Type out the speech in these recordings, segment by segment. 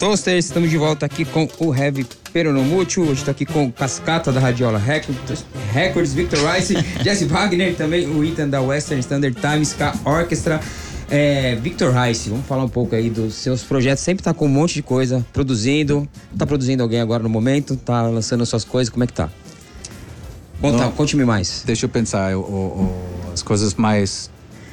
Toasters, estamos de volta aqui com o Heavy Peronomútil. Hoje estou aqui com o Cascata da Radiola Records, Victor Rice, Jesse Wagner, também o Ethan da Western Standard Time Ska Orchestra. Victor Rice, vamos falar um pouco aí dos seus projetos. Sempre tá com um monte de coisa, produzindo. Tá produzindo alguém agora no momento? Tá lançando suas coisas? Como é que tá? Conte-me mais. Deixa eu pensar, as coisas mais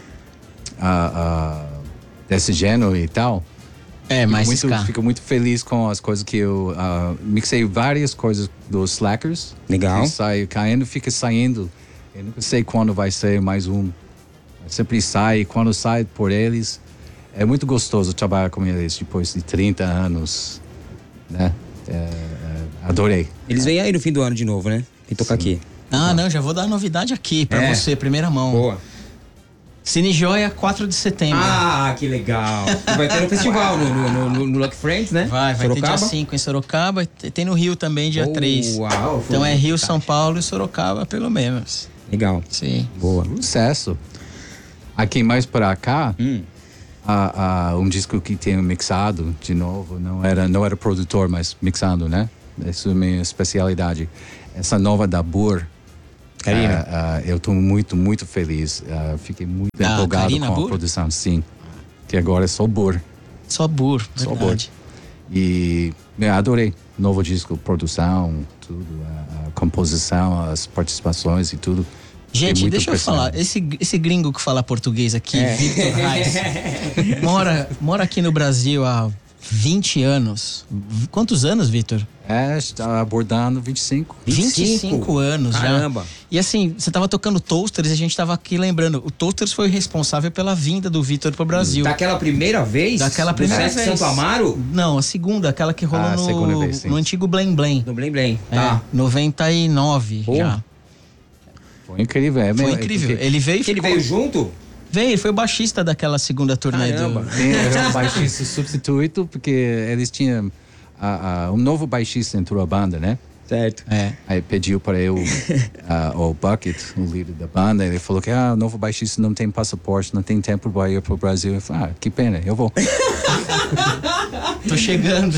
desse gênero e tal. Fico muito feliz com as coisas que eu mixei várias coisas dos Slackers. Legal. Sai caindo, fica saindo. Eu nunca sei quando vai ser mais um. Sempre sai, quando sai por eles. É muito gostoso trabalhar com eles depois de 30 anos, né? Adorei. Eles vêm aí no fim do ano de novo, né? Vem tocar aqui. Não, já vou dar a novidade aqui pra você, primeira mão. Boa. Cine Joia, 4 de setembro. Ah, que legal. Vai ter no festival, no Lucky Friends, né? Vai ter dia 5 em Sorocaba. Tem no Rio também, dia 3. Uau, então é Rio, São Paulo e Sorocaba, pelo menos. Legal. Sim. Boa. Sucesso. Aqui mais para cá, um disco que tenho mixado de novo. Não era produtor, mas mixando, né? Essa é a minha especialidade. Essa nova da Burr. Karina. Eu estou muito, muito feliz. Fiquei muito empolgado Karina com Burr? a produção, sim. Que agora é só Burr. Só Burr, verdade. E adorei. Novo disco, produção, tudo, a composição, as participações e tudo. Gente, deixa eu falar. Esse gringo que fala português aqui, Victor Rice, mora aqui no Brasil há 20 anos. Quantos anos, Victor? Está abordando 25. 25 anos. Caramba. Já. E assim, você tava tocando Toasters e a gente tava aqui lembrando. O Toasters foi responsável pela vinda do Victor pro Brasil. Daquela primeira vez? Daquela primeira vez. Santo Amaro? Não, a segunda, aquela que rolou no antigo Blém Blém. No Blém Blém. Tá. 99 já. Foi incrível. Foi incrível. Ele veio Ele veio junto? Veio, ele foi o baixista daquela segunda turnê. Caramba. Era um baixista substituto, porque eles tinham um novo baixista entrou a banda, né? Certo. Aí pediu para eu, o Bucket, o líder da banda, ele falou que o novo baixista não tem passaporte, não tem tempo para ir para o Brasil. Eu falei, que pena, eu vou. Tô chegando.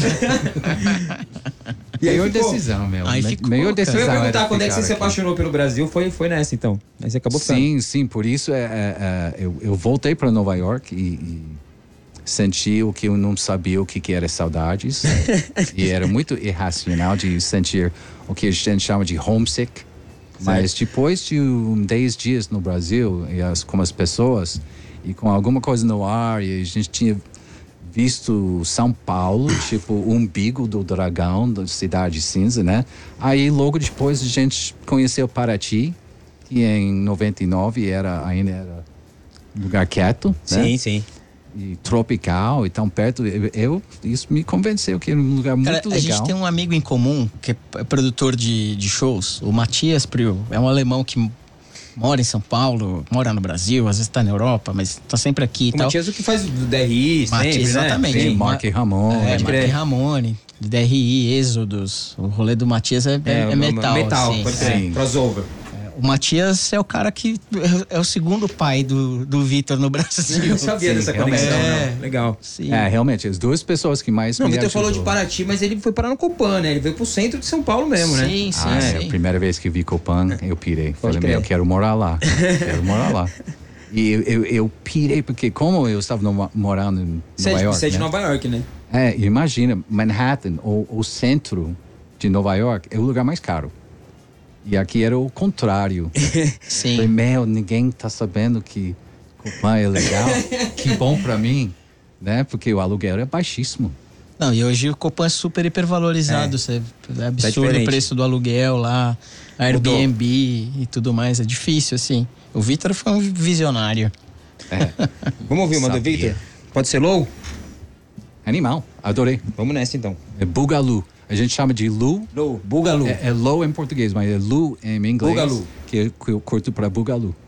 Melhor decisão, meu. Melhor decisão. Eu ia perguntar era quando é que você se aqui. apaixonou pelo Brasil, foi nessa então. Aí você acabou ficando. Sim, por isso eu voltei para Nova York e senti o que eu não sabia o que era saudades. E era muito irracional de sentir o que a gente chama de homesick. Mas depois de 10 dias no Brasil, com as pessoas, e com alguma coisa no ar, e a gente tinha visto São Paulo, tipo o umbigo do dragão da Cidade Cinza, né? Aí logo depois a gente conheceu Paraty, que em 99 ainda era um lugar quieto, né? Sim. E tropical e tão perto. Isso me convenceu que era um lugar muito legal. A gente tem um amigo em comum que é produtor de shows, o Matias Priu. É um alemão que mora em São Paulo, mora no Brasil, às vezes tá na Europa, mas tá sempre aqui e tal. O Matias o que faz do DRI, sempre, exatamente. né? Sim, Mark Ramone. Mark Ramone, DRI, Êxodos. O rolê do Matias é metal. Metal, assim. pode ser. Crossover. O Matias é o cara que é o segundo pai do Victor no Brasil. Eu sabia dessa conexão, não. Legal. Sim. Realmente, as duas pessoas que mais Não, o me Victor ajudou. falou de Paraty, mas ele foi parar no Copan, né? Ele veio pro centro de São Paulo mesmo, né? Sim. A primeira vez que vi Copan, eu pirei. Falei, eu quero morar lá. E eu pirei, porque como eu estava morando em Nova York, Você é de né? Nova York, né? Imagina, Manhattan, o centro de Nova York, é o lugar mais caro. E aqui era o contrário. Sim. Falei, ninguém tá sabendo que Copan é legal. Que bom pra mim, né? Porque o aluguel é baixíssimo. Não, e hoje o Copan é super hipervalorizado. É absurdo o preço do aluguel lá, Airbnb e tudo mais. É difícil, assim. O Victor foi um visionário. Vamos ouvir uma do Victor? Pode ser low? Animal, adorei. Vamos nessa então. É Boogaloo. A gente chama de Lu. Boogaloo. É low em português, mas é Lu em inglês. Boogaloo. Que eu curto para Boogaloo.